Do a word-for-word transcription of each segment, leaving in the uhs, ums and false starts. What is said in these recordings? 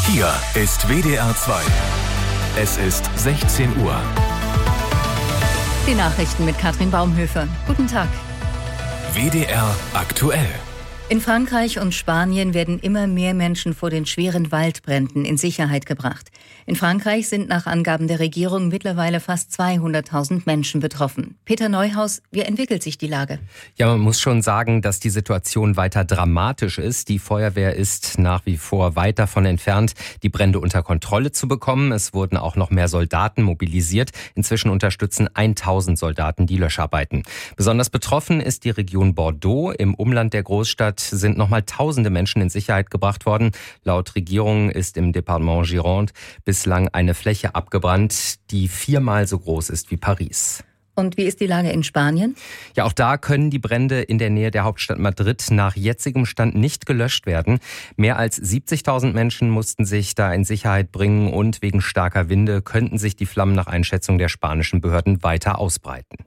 Hier ist W D R zwei. Es ist sechzehn Uhr. Die Nachrichten mit Katrin Baumhöfer. Guten Tag. W D R aktuell. In Frankreich und Spanien werden immer mehr Menschen vor den schweren Waldbränden in Sicherheit gebracht. In Frankreich sind nach Angaben der Regierung mittlerweile fast zweihunderttausend Menschen betroffen. Peter Neuhaus, wie entwickelt sich die Lage? Ja, man muss schon sagen, dass die Situation weiter dramatisch ist. Die Feuerwehr ist nach wie vor weit davon entfernt, die Brände unter Kontrolle zu bekommen. Es wurden auch noch mehr Soldaten mobilisiert. Inzwischen unterstützen tausend Soldaten die Löscharbeiten. Besonders betroffen ist die Region Bordeaux. Im Umland der Großstadt sind nochmal tausende Menschen in Sicherheit gebracht worden. Laut Regierung ist im Departement Gironde bislang eine Fläche abgebrannt, die viermal so groß ist wie Paris. Und wie ist die Lage in Spanien? Ja, auch da können die Brände in der Nähe der Hauptstadt Madrid nach jetzigem Stand nicht gelöscht werden. Mehr als siebzigtausend Menschen mussten sich da in Sicherheit bringen und wegen starker Winde könnten sich die Flammen nach Einschätzung der spanischen Behörden weiter ausbreiten.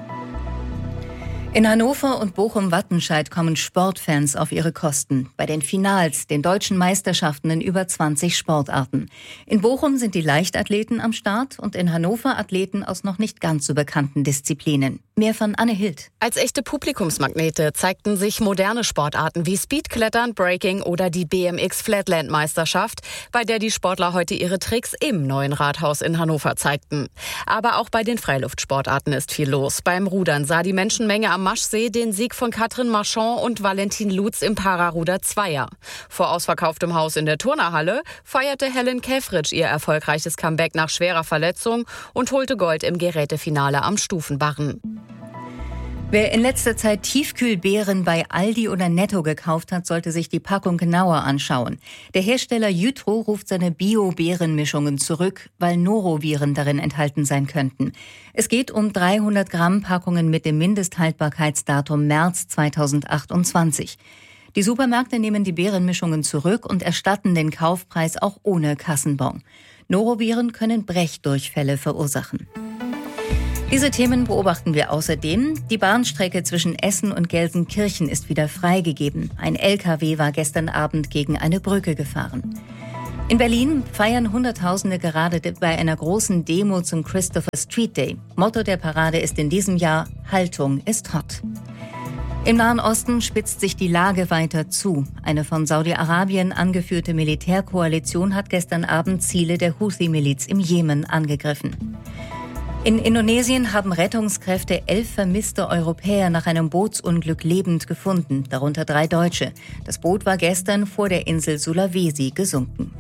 In Hannover und Bochum-Wattenscheid kommen Sportfans auf ihre Kosten. Bei den Finals, den deutschen Meisterschaften in über zwanzig Sportarten. In Bochum sind die Leichtathleten am Start und in Hannover Athleten aus noch nicht ganz so bekannten Disziplinen. Mehr von Anne Hild. Als echte Publikumsmagnete zeigten sich moderne Sportarten wie Speedklettern, Breaking oder die B M X-Flatland-Meisterschaft, bei der die Sportler heute ihre Tricks im neuen Rathaus in Hannover zeigten. Aber auch bei den Freiluftsportarten ist viel los. Beim Rudern sah die Menschenmenge am Maschsee den Sieg von Katrin Marchand und Valentin Lutz im Pararuder Zweier. Vor ausverkauftem Haus in der Turnerhalle feierte Helen Käfritsch ihr erfolgreiches Comeback nach schwerer Verletzung und holte Gold im Gerätefinale am Stufenbarren. Wer in letzter Zeit Tiefkühlbeeren bei Aldi oder Netto gekauft hat, sollte sich die Packung genauer anschauen. Der Hersteller Jytro ruft seine Bio-Beerenmischungen zurück, weil Noroviren darin enthalten sein könnten. Es geht um dreihundert Gramm Packungen mit dem Mindesthaltbarkeitsdatum März zweitausendachtundzwanzig. Die Supermärkte nehmen die Beerenmischungen zurück und erstatten den Kaufpreis auch ohne Kassenbon. Noroviren können Brechdurchfälle verursachen. Diese Themen beobachten wir außerdem. Die Bahnstrecke zwischen Essen und Gelsenkirchen ist wieder freigegeben. Ein L K W war gestern Abend gegen eine Brücke gefahren. In Berlin feiern Hunderttausende gerade bei einer großen Demo zum Christopher Street Day. Motto der Parade ist in diesem Jahr: Haltung ist hot. Im Nahen Osten spitzt sich die Lage weiter zu. Eine von Saudi-Arabien angeführte Militärkoalition hat gestern Abend Ziele der Houthi-Miliz im Jemen angegriffen. In Indonesien haben Rettungskräfte elf vermisste Europäer nach einem Bootsunglück lebend gefunden, darunter drei Deutsche. Das Boot war gestern vor der Insel Sulawesi gesunken.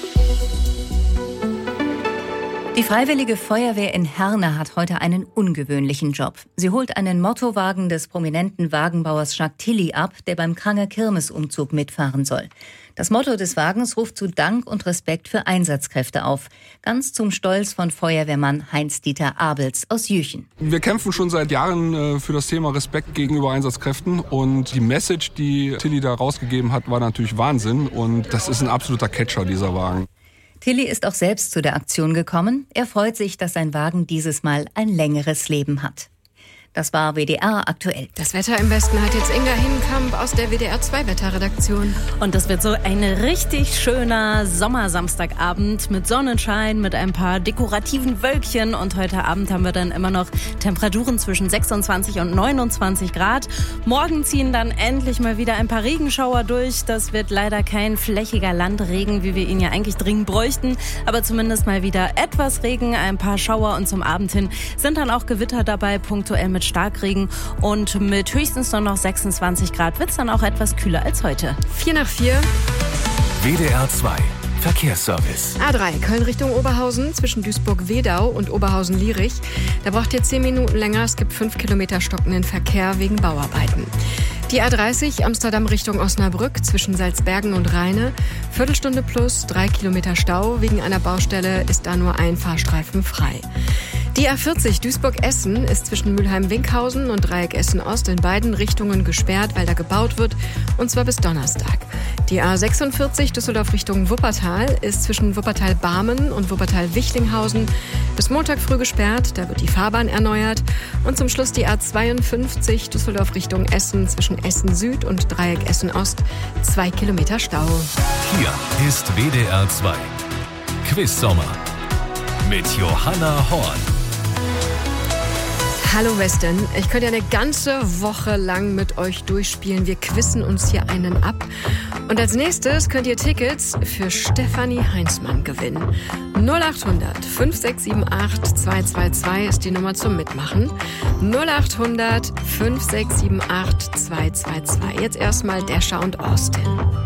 Die Freiwillige Feuerwehr in Herne hat heute einen ungewöhnlichen Job. Sie holt einen Mottowagen des prominenten Wagenbauers Jacques Tilly ab, der beim Kranger Kirmesumzug mitfahren soll. Das Motto des Wagens ruft zu Dank und Respekt für Einsatzkräfte auf. Ganz zum Stolz von Feuerwehrmann Heinz-Dieter Abels aus Jüchen. Wir kämpfen schon seit Jahren für das Thema Respekt gegenüber Einsatzkräften. Und die Message, die Tilly da rausgegeben hat, war natürlich Wahnsinn. Und das ist ein absoluter Catcher, dieser Wagen. Tilly ist auch selbst zu der Aktion gekommen. Er freut sich, dass sein Wagen dieses Mal ein längeres Leben hat. Das war W D R aktuell. Das Wetter im Westen hat jetzt Inga Hinkamp aus der W D R zwei Wetterredaktion. Und das wird so ein richtig schöner Sommersamstagabend mit Sonnenschein, mit ein paar dekorativen Wölkchen. Und heute Abend haben wir dann immer noch Temperaturen zwischen sechsundzwanzig und neunundzwanzig Grad. Morgen ziehen dann endlich mal wieder ein paar Regenschauer durch. Das wird leider kein flächiger Landregen, wie wir ihn ja eigentlich dringend bräuchten. Aber zumindest mal wieder etwas Regen, ein paar Schauer. Und zum Abend hin sind dann auch Gewitter dabei, punktuell mit Starkregen, und mit höchstens nur noch sechsundzwanzig Grad wird es dann auch etwas kühler als heute. Vier nach vier. W D R zwei Verkehrsservice. A drei, Köln Richtung Oberhausen, zwischen Duisburg-Wedau und Oberhausen-Lierich. Da braucht ihr zehn Minuten länger. Es gibt fünf Kilometer stockenden Verkehr wegen Bauarbeiten. Die A dreißig, Amsterdam Richtung Osnabrück, zwischen Salzbergen und Rheine. Viertelstunde plus, drei Kilometer Stau. Wegen einer Baustelle ist da nur ein Fahrstreifen frei. Die A vierzig Duisburg-Essen ist zwischen Mülheim-Winkhausen und Dreieck Essen-Ost in beiden Richtungen gesperrt, weil da gebaut wird, und zwar bis Donnerstag. Die A sechsundvierzig Düsseldorf Richtung Wuppertal ist zwischen Wuppertal-Barmen und Wuppertal-Wichlinghausen bis Montag früh gesperrt, da wird die Fahrbahn erneuert. Und zum Schluss die A zweiundfünfzig Düsseldorf Richtung Essen zwischen Essen Süd und Dreieck Essen Ost, zwei Kilometer Stau. Hier ist ist W D R zwei. Quiz-Sommer mit Johanna Horn. Hallo Western, ich könnte ja eine ganze Woche lang mit euch durchspielen. Wir quizzen uns hier einen ab. Und als nächstes könnt ihr Tickets für Stefanie Heinzmann gewinnen. null acht hundert fünf sechs sieben acht zwei zwei zwei ist die Nummer zum Mitmachen. null acht hundert fünf sechs sieben acht zwei zwei zwei. Jetzt erstmal Dasher und Austin.